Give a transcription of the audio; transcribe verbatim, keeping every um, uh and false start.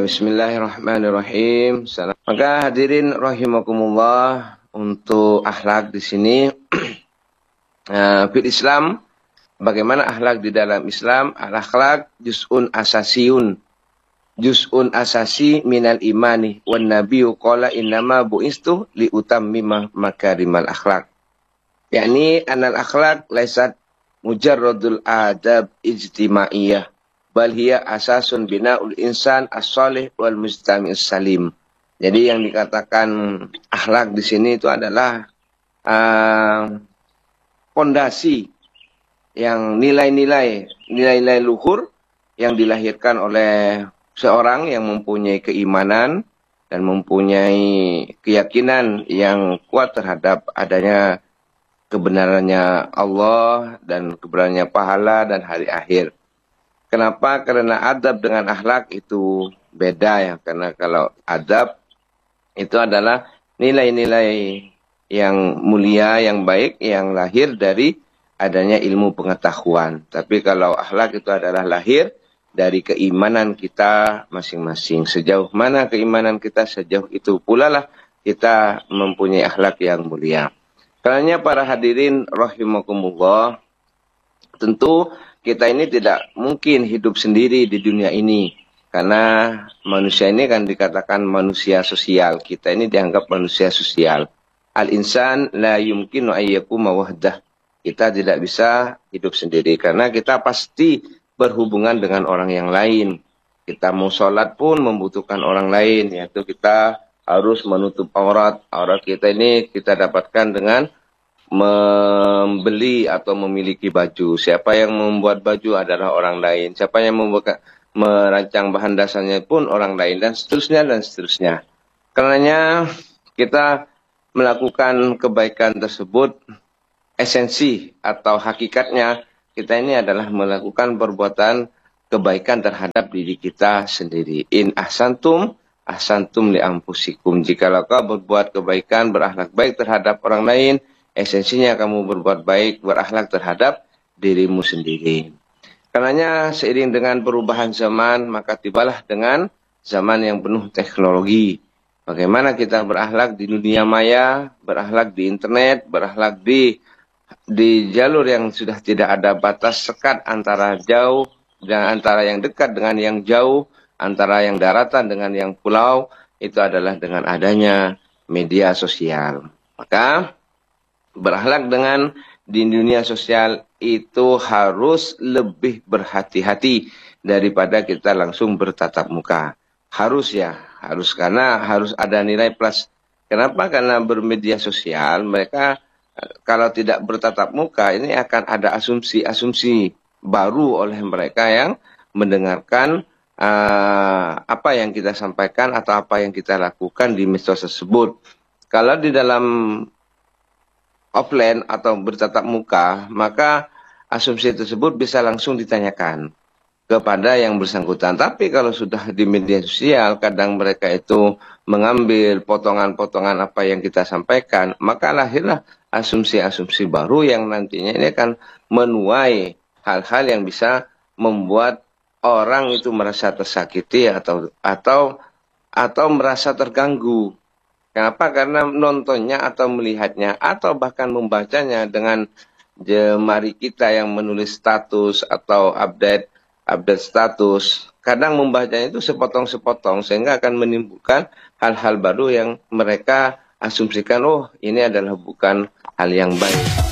Bismillahirrahmanirrahim. Salam. Maka hadirin rahimakumullah, untuk akhlak di sini uh, fil Islam, bagaimana akhlak di dalam Islam? Al-akhlak juz'un asasiyun. Juz'un asasi minal imani wan nabiyyu qala innama bu'istu li utammima makarimal akhlak. Yani anal akhlak laisat mujarradul adab ijtimaiyah, bal hiya asasun bina'ul insan as-salih wal mujtami'us salim. Jadi yang dikatakan akhlak di sini itu adalah fondasi uh, yang nilai-nilai nilai-nilai luhur yang dilahirkan oleh seorang yang mempunyai keimanan dan mempunyai keyakinan yang kuat terhadap adanya kebenarannya Allah dan kebenarannya pahala dan hari akhir. Kenapa? Karena adab dengan akhlak itu beda ya. Karena kalau adab itu adalah nilai-nilai yang mulia, yang baik, yang lahir dari adanya ilmu pengetahuan. Tapi kalau akhlak itu adalah lahir dari keimanan kita masing-masing. Sejauh mana keimanan kita, sejauh itu pula lah kita mempunyai akhlak yang mulia. Karena para hadirin rahimakumullah, tentu kita ini tidak mungkin hidup sendiri di dunia ini. Karena manusia ini kan dikatakan manusia sosial. Kita ini dianggap manusia sosial. Al-insan la yumkinu ayyakuma wahdah. Kita tidak bisa hidup sendiri. Karena kita pasti berhubungan dengan orang yang lain. Kita mau sholat pun membutuhkan orang lain. Yaitu kita harus menutup aurat. Aurat kita ini kita dapatkan dengan membeli atau memiliki baju. Siapa yang membuat baju adalah orang lain. Siapa yang membuat, merancang bahan dasarnya pun orang lain, dan seterusnya dan seterusnya. Karenanya kita melakukan kebaikan tersebut, esensi atau hakikatnya kita ini adalah melakukan perbuatan kebaikan terhadap diri kita sendiri. In ahsantum ahsantum li anfusikum. Jikalau kau berbuat kebaikan, berakhlak baik terhadap orang lain, esensinya kamu berbuat baik, berakhlak terhadap dirimu sendiri. Karenanya seiring dengan perubahan zaman, maka tibalah dengan zaman yang penuh teknologi. Bagaimana kita berakhlak di dunia maya, berakhlak di internet, berakhlak di di jalur yang sudah tidak ada batas sekat antara jauh dan antara yang dekat dengan yang jauh, antara yang daratan dengan yang pulau, itu adalah dengan adanya media sosial. Maka berakhlak dengan di dunia sosial itu harus lebih berhati-hati daripada kita langsung bertatap muka. Harus ya, harus, karena harus ada nilai plus. Kenapa? Karena bermedia sosial, mereka kalau tidak bertatap muka, ini akan ada asumsi-asumsi baru oleh mereka yang mendengarkan uh, apa yang kita sampaikan atau apa yang kita lakukan di medsos tersebut. Kalau di dalam offline atau bertatap muka, maka asumsi tersebut bisa langsung ditanyakan kepada yang bersangkutan. Tapi kalau sudah di media sosial, kadang mereka itu mengambil potongan-potongan apa yang kita sampaikan, maka lahirlah asumsi-asumsi baru yang nantinya ini akan menuai hal-hal yang bisa membuat orang itu merasa tersakiti atau atau atau merasa terganggu. Kenapa? Karena nontonnya atau melihatnya atau bahkan membacanya dengan jemari kita yang menulis status atau update update status. Kadang membacanya itu sepotong-sepotong sehingga akan menimbulkan hal-hal baru yang mereka asumsikan, oh ini adalah bukan hal yang baik.